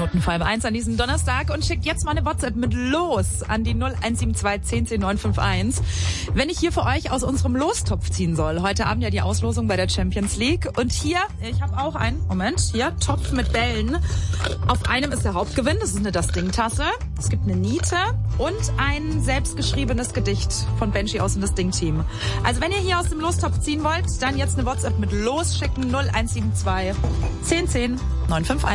Noten 5-1 an diesem Donnerstag und schickt jetzt mal eine WhatsApp mit los an die 0172 10 10 951. Wenn ich hier für euch aus unserem Lostopf ziehen soll. Heute Abend ja die Auslosung bei der Champions League. Und hier, ich habe auch einen, hier, Topf mit Bällen. Auf einem ist der Hauptgewinn, das ist eine Das-Ding-Tasse. Es gibt eine Niete und ein selbstgeschriebenes Gedicht von Benji aus dem Das Ding-Team. Also wenn ihr hier aus dem Lostopf ziehen wollt, dann jetzt eine WhatsApp mit los schicken 0172 10 10 951.